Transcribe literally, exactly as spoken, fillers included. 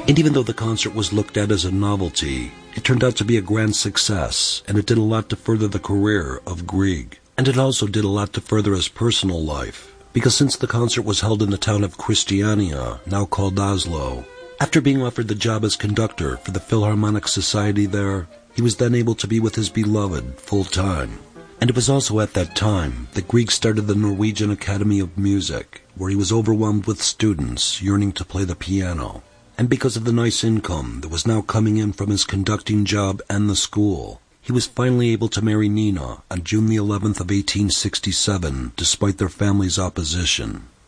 And even though the concert was looked at as a novelty, it turned out to be a grand success, and it did a lot to further the career of Grieg. And it also did a lot to further his personal life, because since the concert was held in the town of Christiania, now called Oslo, after being offered the job as conductor for the Philharmonic Society there, he was then able to be with his beloved full-time. And it was also at that time that Grieg started the Norwegian Academy of Music, where he was overwhelmed with students yearning to play the piano. And because of the nice income that was now coming in from his conducting job and the school, he was finally able to marry Nina on June the eleventh of eighteen sixty-seven, despite their family's opposition.